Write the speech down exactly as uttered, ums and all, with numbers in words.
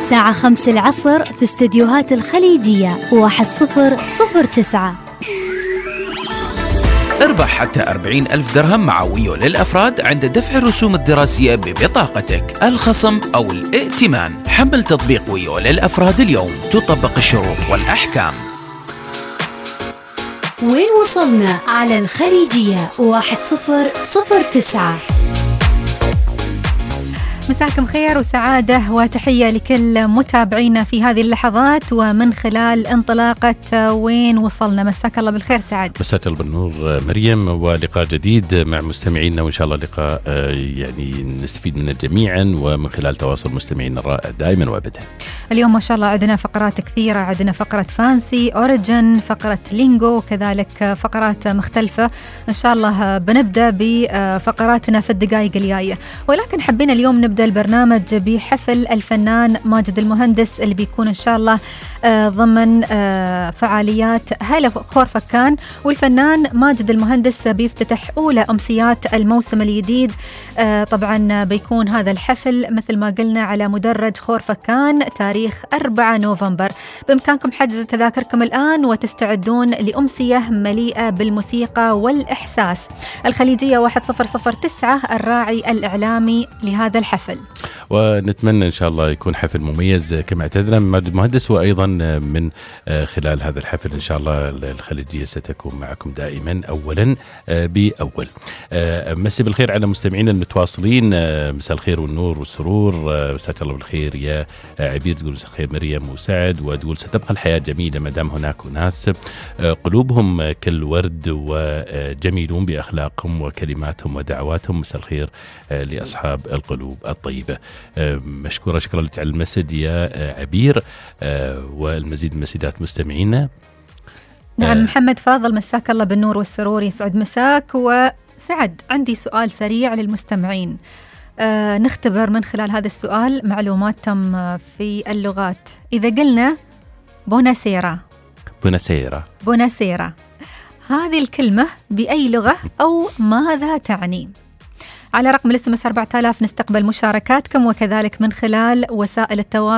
الساعة خمس العصر في استديوهات الخليجية واحد صفر صفر تسعة. اربح حتى أربعين ألف درهم مع ويو للأفراد عند دفع الرسوم الدراسية ببطاقتك، الخصم أو الائتمان. حمل تطبيق ويو للأفراد اليوم، تطبق الشروط والأحكام. وين وصلنا على الخليجية واحد صفر صفر تسعة. مساكم خير وسعادة وتحية لكل متابعينا في هذه اللحظات ومن خلال انطلاقة وين وصلنا. مساك الله بالخير سعد. مساك الله بالنور مريم، ولقاء جديد مع مستمعينا، وإن شاء الله لقاء يعني نستفيد منه جميعا ومن خلال تواصل مستمعينا الرائع دائما وابدا. اليوم ما شاء الله عندنا فقرات كثيرة، عندنا فقرة فانسي أوريجن، فقرة لينجو، كذلك فقرات مختلفة. إن شاء الله بنبدأ بفقراتنا في الدقائق الجاية، ولكن حبينا اليوم نبدأ نبدأ البرنامج بحفل الفنان ماجد المهندس اللي بيكون إن شاء الله ضمن فعاليات هلا خورفكان. والفنان ماجد المهندس بيفتتح أولى أمسيات الموسم الجديد. طبعا بيكون هذا الحفل مثل ما قلنا على مدرج خورفكان تاريخ أربعة نوفمبر. بإمكانكم حجز تذاكركم الآن وتستعدون لأمسية مليئة بالموسيقى والإحساس. الخليجية واحد صفر صفر تسعة الراعي الإعلامي لهذا الحفل، ونتمنى إن شاء الله يكون حفل مميز كما اعتدنا من ماجد المهندس. وأيضا من خلال هذا الحفل إن شاء الله الخليجية ستكون معكم دائما أولا بأول. مسي بالخير على مستمعينا المتواصلين، مساء الخير والنور والسرور. مساك الله بالخير يا عبير، تقول مساء الخير مريم وسعد، وتقول ستبقى الحياة جميلة ما دام هناك ناس قلوبهم كالورد وجميلون بأخلاقهم وكلماتهم ودعواتهم. مساء الخير لأصحاب القلوب الطيبة. مشكورة، شكرا لك على المسج يا عبير، والمزيد من مسجات مستمعينا. نعم محمد فاضل، مساك الله بالنور والسرور، يسعد مساك. وسعد عندي سؤال سريع للمستمعين، أه نختبر من خلال هذا السؤال معلوماتهم في اللغات. إذا قلنا بوناسيرا بوناسيرا بوناسيرا هذه الكلمة بأي لغة أو ماذا تعني؟ على رقم الاس ام اس أربعة آلاف نستقبل مشاركاتكم، وكذلك من خلال وسائل التواصل